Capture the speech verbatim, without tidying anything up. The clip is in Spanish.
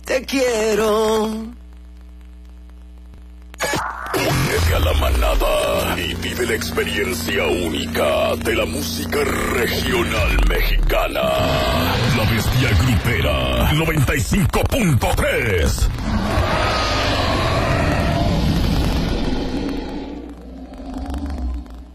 te quiero. Únete a la manada y vive la experiencia única de la música regional mexicana. La Bestia Grupera noventa y cinco punto tres.